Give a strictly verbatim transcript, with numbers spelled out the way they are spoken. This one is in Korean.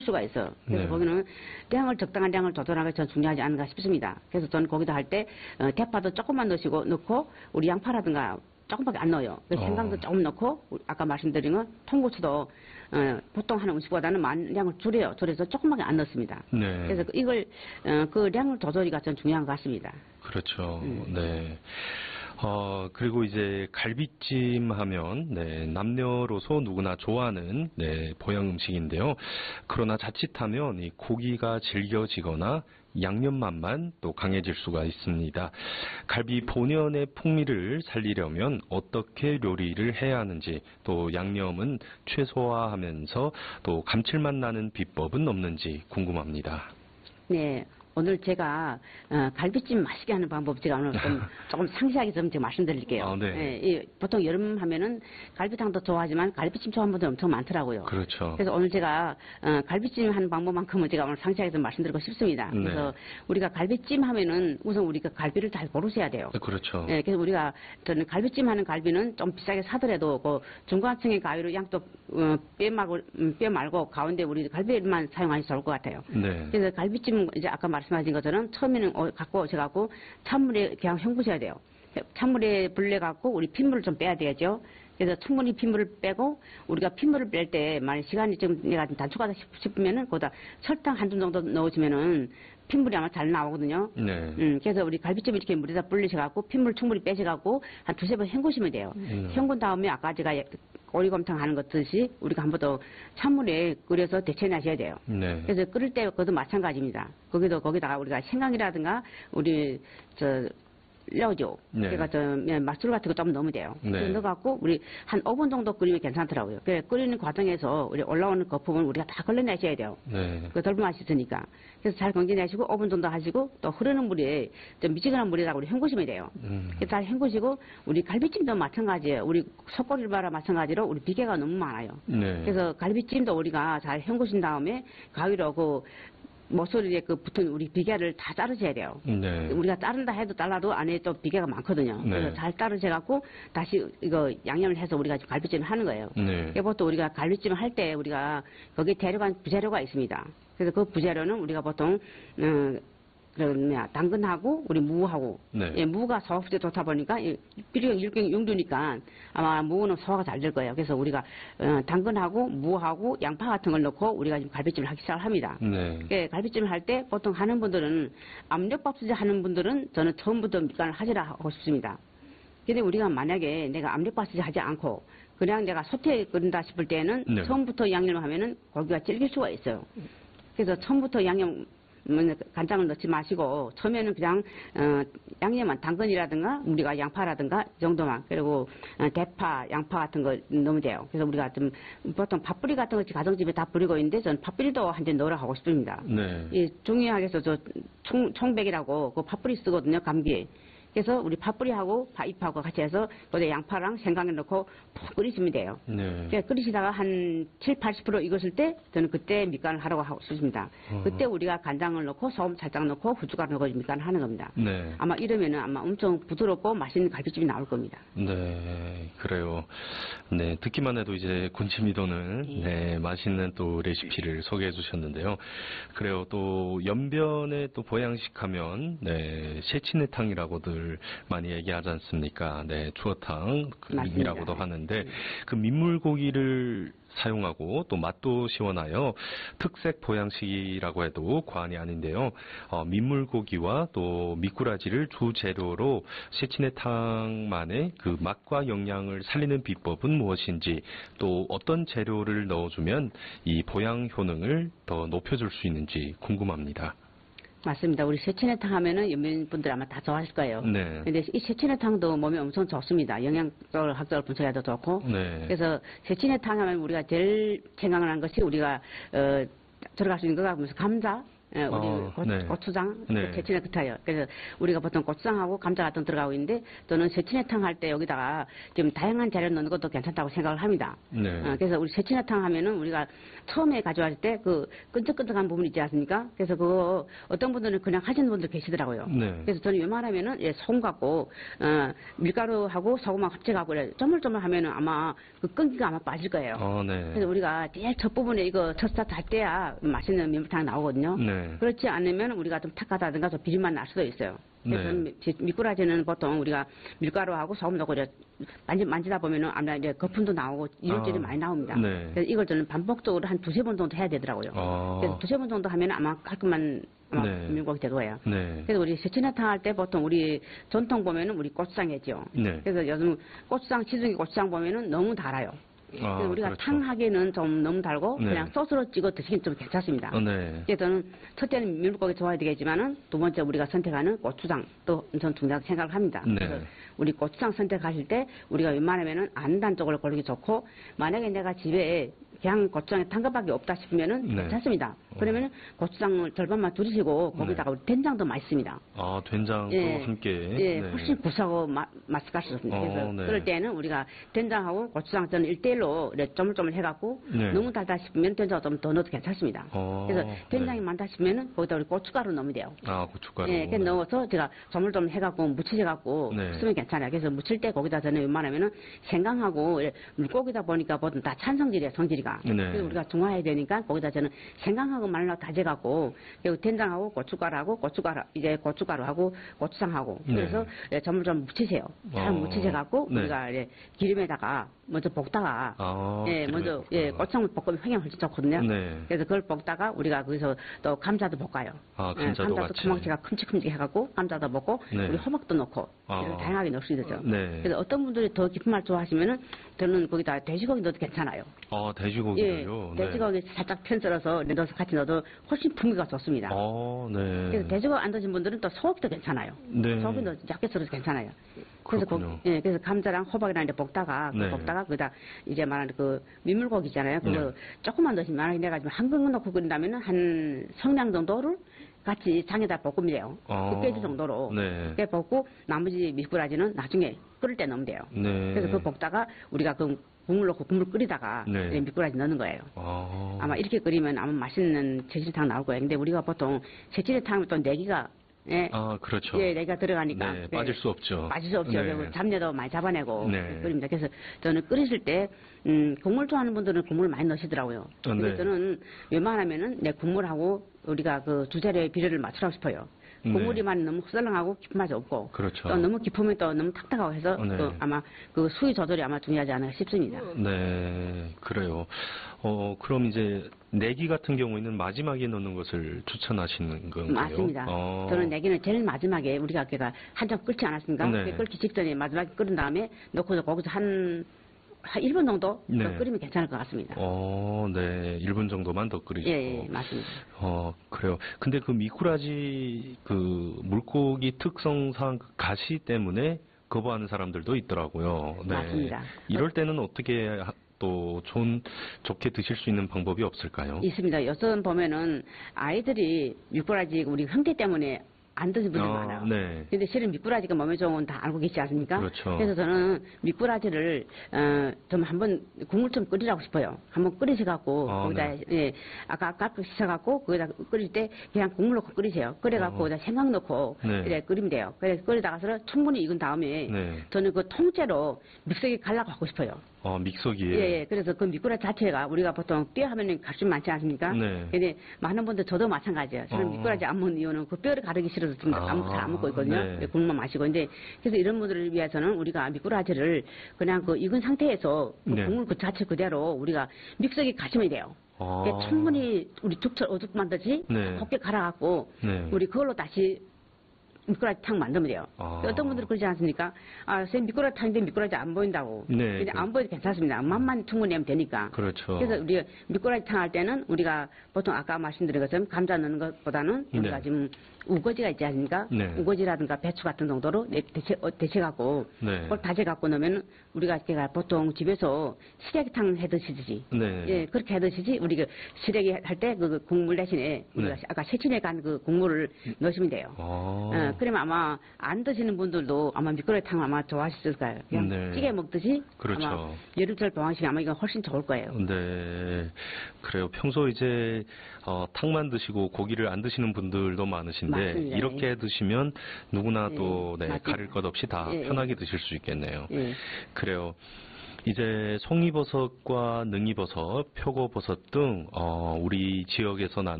수가 있어요. 그래서 네. 거기는 량을 적당한 량을 조절하는 게 중요하지 않은가 싶습니다. 그래서 저는 거기다 할 때 어, 대파도 조금만 넣으시고 넣고 우리 양파라든가 조금밖에 안 넣어요. 그래서 어. 생강도 조금 넣고 아까 말씀드린 건 통고추도 어, 보통 하는 음식보다는 많은 량을 줄여요. 줄여서 조금밖에 안 넣습니다. 네. 그래서 이걸 어, 그 량을 조절이가 전 중요한 것 같습니다. 그렇죠. 음. 네. 어, 그리고 이제 갈비찜 하면, 네, 남녀로서 누구나 좋아하는, 네, 보양 음식인데요. 그러나 자칫하면 이 고기가 질겨지거나 양념 맛만 또 강해질 수가 있습니다. 갈비 본연의 풍미를 살리려면 어떻게 요리를 해야 하는지, 또 양념은 최소화하면서 또 감칠맛 나는 비법은 없는지 궁금합니다. 네. 오늘 제가 어, 갈비찜 맛있게 하는 방법 제가 오늘 좀 조금 상세하게 좀 제가 말씀드릴게요. 아, 네. 예, 이, 보통 여름 하면은 갈비탕도 좋아하지만 갈비찜 좋아하는 분들 엄청 많더라고요. 그렇죠. 그래서 오늘 제가 어, 갈비찜 하는 방법만큼은 제가 오늘 상세하게 좀 말씀드리고 싶습니다. 네. 그래서 우리가 갈비찜 하면은 우선 우리가 갈비를 잘 고르셔야 돼요. 그렇죠. 예, 그래서 우리가 저는 갈비찜 하는 갈비는 좀 비싸게 사더라도 그 중간층의 가위로 양쪽 어, 뼈 말고 음, 뼈 말고 가운데 우리 갈비만 사용하시 좋을 것 같아요. 네. 그래서 갈비찜 이제 아까 말씀하신 것처럼 처음에는 어, 갖고 오셔갖고 찬물에 그냥 헹구셔야 돼요. 찬물에 불려갖고 우리 핏물을 좀 빼야 되겠죠. 그래서 충분히 핏물을 빼고 우리가 핏물을 뺄 때 만약 시간이 좀 내가 좀 단축하다 싶으면은 거기다 설탕 한 줌 정도 넣어주면은 핏물이 아마 잘 나오거든요. 네. 음, 그래서 우리 갈비찜 이렇게 물에다 불리셔갖고 핏물 충분히 빼셔갖고 한 두세 번 헹구시면 돼요. 음. 헹군 다음에 아까 제가 오리곰탕 하는 것 듯이 우리가 한 번 더 찬물에 끓여서 데쳐내셔야 돼요. 네. 그래서 끓을 때 그것도 마찬가지입니다. 거기도 거기다가 우리가 생강이라든가 우리 저 려죠. 네. 그러니까 저 맛술 같은 거 좀 넣으면 돼요. 네. 넣어갖고 우리 한 오 분 정도 끓이면 괜찮더라고요. 그래 끓이는 과정에서 우리 올라오는 거품을 우리가 다 걸러내셔야 돼요. 네. 그 덜분 맛이 있으니까. 그래서 잘 건져내시고 오 분 정도 하시고 또 흐르는 물에 좀 미지근한 물에다가 우리 헹구시면 돼요. 음. 잘 헹구시고 우리 갈비찜도 마찬가지예요. 우리 속꼬리바라 마찬가지로 우리 비계가 너무 많아요. 네. 그래서 갈비찜도 우리가 잘 헹구신 다음에 가위로 그 모서리에 그 붙은 우리 비계를 다 자르셔야 돼요. 네. 우리가 자른다 해도 잘라도 안에 또 비계가 많거든요. 네. 그래서 잘 자르셔갖고 다시 이거 양념을 해서 우리가 갈비찜을 하는 거예요. 네. 이것도 우리가 갈비찜을 할 때 우리가 거기에 데려간 부재료가 있습니다. 그래서 그 부재료는 우리가 보통 음, 그런 뭐야 당근하고 우리 무하고 네. 예, 무가 소화에 좋다 보니까 비료용 일경 용두니까 아마 무는 소화가 잘 될 거예요. 그래서 우리가 어, 당근하고 무하고 양파 같은 걸 넣고 우리가 지금 갈비찜을 하기 시작을 합니다. 네. 예, 갈비찜을 할 때 보통 하는 분들은 압력밥솥에 하는 분들은 저는 처음부터 밑간을 하시라 하고 싶습니다. 근데 우리가 만약에 내가 압력밥솥에 하지 않고 그냥 내가 소태에 끓인다 싶을 때는 네. 처음부터 양념을 하면은 고기가 질길 수가 있어요. 그래서 처음부터 양념 간장을 넣지 마시고 처음에는 그냥 어, 양념만 당근이라든가 우리가 양파라든가 이 정도만 그리고 어, 대파, 양파 같은 거 넣으면 돼요. 그래서 우리가 좀 보통 팥뿌리 같은 거 가정집에 다 뿌리고 있는데 저는 팥뿌리도 한 점 넣으라 하고 싶습니다. 네. 이 중요하게서 저 총, 총백이라고 그 팥뿌리 쓰거든요. 감기에. 그래서 우리 팥뿌리하고 파잎하고 같이 해서 거기에 양파랑 생강을 넣고 푹 끓이시면 돼요. 네. 그래서 끓이시다가 한 칠, 팔십 퍼센트 익었을 때 저는 그때 밑간을 하라고 하고 싶습니다. 어. 그때 우리가 간장을 넣고 소금 살짝 넣고 후춧가루 넣고 밑간을 하는 겁니다. 네. 아마 이러면은 아마 엄청 부드럽고 맛있는 갈비찜이 나올 겁니다. 네, 그래요. 네, 듣기만 해도 이제 군침이 도는, 네. 네, 맛있는 또 레시피를 소개해 주셨는데요. 그래요, 또, 연변에 또 보양식 하면, 네, 새치내탕이라고들 많이 얘기하지 않습니까? 네, 추어탕이라고도 하는데, 그 민물고기를 사용하고 또 맛도 시원하여 특색 보양식이라고 해도 과언이 아닌데요. 어, 민물고기와 또 미꾸라지를 주 재료로 새치내탕만의 그 맛과 영양을 살리는 비법은 무엇인지 또 어떤 재료를 넣어주면 이 보양 효능을 더 높여줄 수 있는지 궁금합니다. 맞습니다. 우리 새치내탕 하면은 연민분들 아마 다 좋아하실 거예요. 네. 근데 이 새치내탕도 몸에 엄청 좋습니다. 영양적으로 학적으로 분석해도 좋고. 네. 그래서 새치내탕 하면 우리가 제일 생각나는 것이 우리가 어, 들어갈 수 있는 거가 무슨 감자, 예, 우리 어, 고, 네. 고추장, 네. 새치네 같아요. 그래서 우리가 보통 고추장하고 감자 같은 거 들어가고 있는데 저는 새치네탕 할 때 여기다가 좀 다양한 재료 넣는 것도 괜찮다고 생각을 합니다. 네. 어, 그래서 우리 새치네탕 하면은 우리가 처음에 가져왔을 때 그 끈적끈적한 부분 있지 않습니까? 그래서 그거 어떤 분들은 그냥 하시는 분들 계시더라고요. 네. 그래서 저는 웬만하면은 예, 소금 갖고 어, 밀가루하고 소금하고 합쳐갖고 이래 쪼물쪼물하면은 아마 그 끈기가 아마 빠질 거예요. 어, 네. 그래서 우리가 제일 첫 부분에 이거 첫 스타트 할 때야 맛있는 민물탕이 나오거든요. 네. 그렇지 않으면 우리가 좀 탁하다든가 좀 비린맛 날 수도 있어요. 그래서 네. 저는 미- 미꾸라지는 보통 우리가 밀가루하고 소금 넣고 이제 만지, 만지다 보면은 아마 이제 거품도 나오고 이물질이 아, 많이 나옵니다. 네. 그래서 이걸 저는 반복적으로 한 두세 번 정도 해야 되더라고요. 아. 그래서 두세 번 정도 하면 아마 깔끔한 아마 네. 밀고기 될 거예요. 네. 그래서 우리 새치네탕 할 때 보통 우리 전통 보면은 우리 고추장이죠. 네. 그래서 요즘 고추장, 시중에 고추장 보면은 너무 달아요. 아, 그래서 우리가 그렇죠. 탕 하기에는 좀 너무 달고 네. 그냥 소스로 찍어 드시긴 좀 괜찮습니다. 어, 네. 그래서 저는 첫째는 밀물고기 좋아야 되겠지만은 두 번째 우리가 선택하는 고추장 또 전 중요하다고 생각을 합니다. 네. 그래서 우리 고추장 선택하실 때 우리가 웬만하면은 안 단 쪽을 고르기 좋고 만약에 내가 집에 그냥 고추장에 탄 것밖에 없다 싶으면은 네. 괜찮습니다. 그러면은 고추장을 절반만 두르시고 거기다가 우리 된장도 맛있습니다. 아, 된장도 예. 함께. 예, 네. 훨씬 구수하고 마- 맛이 갔습니다. 어, 그래서 네. 그럴 때는 우리가 된장하고 고추장 저는 일대일로 쪼물쪼물 해갖고 네. 너무 달다 싶으면 된장 좀 더 넣어도 괜찮습니다. 어, 그래서 된장이 네. 많다 싶으면은 거기다 우리 고춧가루 넣으면 돼요. 아, 고춧가루. 예, 그 넣어서 제가 조물조물 해갖고 무치셔갖고 네. 쓰면 괜찮아요. 그래서 무칠 때 거기다 저는 웬만하면은 생강하고 이렇게 물고기다 보니까 보통 다 찬성질이에요, 성질이가. 네. 그래서 우리가 중화해야 되니까 거기다 저는 생강하고 마늘하고 다져갖고 그리고 된장하고 고춧가루하고 고춧가루 이제 고춧가루하고 고추장하고 네. 그래서 예, 조물조물 무치세요. 잘 어, 무치셔갖고 네. 우리가 이제 기름에다가 먼저 볶다가 아, 예, 기름에 먼저 볶다가. 예, 고추장을 볶으면 향이 훨씬 좋거든요. 네. 그래서 그걸 볶다가 우리가 거기서 또 감자도 볶아요. 아, 예, 감자도 감자도 같이. 구멍치가 큼직큼직 해갖고 감자도 먹고 네. 우리 호박도 넣고 아. 이렇게 다양하게 넣을 수 있죠. 네. 그래서 어떤 분들이 더 깊은 맛 좋아하시면은 저는 거기다 돼지고기 넣어도 괜찮아요. 아, 예, 돼지고기를요. 네. 돼지고기 살짝 편 썰어서 넣어서 같이 넣어도 훨씬 풍미가 좋습니다. 어, 네. 그래서 돼지고기 안 드신 분들은 또 소고기도 괜찮아요. 네. 소고기도 얇게 썰어서 괜찮아요. 그래서 거, 그렇군요. 예, 그래서 감자랑 호박이랑 이제 볶다가 그 네. 볶다가 그다 이제 말하는 그 민물고기 있잖아요. 그거 네. 조금만 넣으시면 만약에 내가 지금 한 그릇 넣고 끓인다면은 한 성량 정도를 같이 장에다 볶으면 돼요. 아. 두 개지 정도로. 네. 그렇게 볶고 나머지 미꾸라지는 나중에 끓을 때 넣으면 돼요. 네. 그래서 그 볶다가 우리가 그 국물 넣고 국물 끓이다가 네. 이제 미꾸라지 넣는 거예요. 아. 아마 이렇게 끓이면 아마 맛있는 새치리탕 나올 거예요. 근데 우리가 보통 새치리탕은 또 내기가 예, 아, 그렇죠. 예, 내가 들어가니까 네, 예, 빠질 수 없죠. 빠질 수 없죠. 네. 그리고 잡내도 많이 잡아내고 네. 끓입니다. 그래서 저는 끓이실 때 음, 국물 좋아하는 분들은 국물을 많이 넣으시더라고요. 근데 네. 저는 웬만하면은 내 국물하고 우리가 그 두 자리의 비례를 맞추라고 싶어요. 네. 국물이만 너무 썰렁하고 깊은 맛이 없고 그렇죠. 또 너무 깊으면 또 너무 탁탁하고 해서 네. 또 아마 그 수위 조절이 아마 중요하지 않을까 싶습니다. 네, 그래요. 어, 그럼 이제 내기 같은 경우에는 마지막에 넣는 것을 추천하시는 건가요? 맞습니다. 어. 저는 내기는 제일 마지막에 우리가 걔가 한 점 끓지 않았습니까? 네. 그 끓기 직전에 마지막에 끓은 다음에 넣고서 거기서 한, 한 일 분 정도 네. 더 끓이면 괜찮을 것 같습니다. 어, 네. 일 분 정도만 더 끓이시고. 예, 예, 맞습니다. 어, 그래요. 근데 그 미꾸라지 그 물고기 특성상 그 가시 때문에 거부하는 사람들도 있더라고요. 네. 맞습니다. 이럴 때는 어떻게 하- 또 좋은 좋게 드실 수 있는 방법이 없을까요? 있습니다. 요즘 보면은 아이들이 미꾸라지 우리 형태 때문에 안 드는 분들 어, 많아요. 네. 근데 실은 미꾸라지가 몸에 좋은 건 다 알고 계시지 않습니까? 그렇죠. 그래서 저는 미꾸라지를 어, 좀 한번 국물 좀 끓이라고 싶어요. 한번 끓이셔갖고 아, 거기다 네. 예, 아까 깍둑 씻어갖고 거기다 끓일 때 그냥 국물 넣고 끓이세요. 끓여갖고 어. 거기다 생강 넣고 네. 이래 끓이면 돼요. 그래서 끓이다가서 충분히 익은 다음에 네. 저는 그 통째로 믹서기에 갈라고 하고 싶어요. 어, 믹서기에. 예, 예. 그래서 그 미꾸라지 자체가 우리가 보통 뼈 하면은 값이 많지 않습니까? 네. 근데 많은 분들 저도 마찬가지예요. 저는 어. 미꾸라지 안 먹는 이유는 그 뼈를 가르기 싫어서 지금 아, 아무 잘안 먹고 있거든요. 네. 국물만 마시고. 근데 그래서 이런 분들을 위해서는 우리가 미꾸라지를 그냥 그 익은 상태에서 그 네. 국물 그 자체 그대로 우리가 믹서기에 가시면 돼요. 아. 그러니까 충분히 우리 죽철 어죽 만듯이 네. 곱게 갈아갖고 네. 우리 그걸로 다시 미꾸라지탕 만들면 돼요. 아. 어떤 분들은 그러지 않습니까? 아, 선생님 미꾸라지탕인데 미꾸라지 안 보인다고. 네, 근데 그- 안 보여도 괜찮습니다. 맛만 충분히 하면 되니까. 그렇죠. 그래서 우리가 미꾸라지탕 할 때는 우리가 보통 아까 말씀드린 것처럼 감자 넣는 것보다는 우리가 네. 지금 우거지가 있지 않습니까? 네. 우거지라든가 배추 같은 정도로 데쳐, 어, 데쳐갖고 네. 그걸 다져갖고 넣으면 우리가 제가 보통 집에서 시래기탕 해 드시듯이 네. 예, 그렇게 해 드시지 우리 그 시래기 할 때 그 국물 대신에 우리가 네. 아까 세친에 간 그 국물을 넣으시면 돼요. 아. 어, 그러면 아마 안 드시는 분들도 아마 미꾸라지탕 아마 좋아하실 거예요. 그냥 네. 찌개 먹듯이 그렇죠. 아마 여름철 방학식에 아마 이거 훨씬 좋을 거예요. 네, 그래요. 평소 이제 어, 탕만 드시고 고기를 안 드시는 분들도 많으신데 맞습니다. 이렇게 드시면 누구나 네, 또 네, 맞습니다. 가릴 것 없이 다 예, 예. 편하게 드실 수 있겠네요. 예. 그래요. 이제 송이버섯과 능이버섯, 표고버섯 등 어, 우리 지역에서 나는